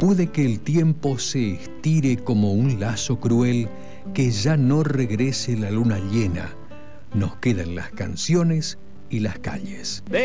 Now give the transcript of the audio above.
Puede que el tiempo se estire como un lazo cruel, que ya no regrese la luna llena. Nos quedan las canciones y las calles.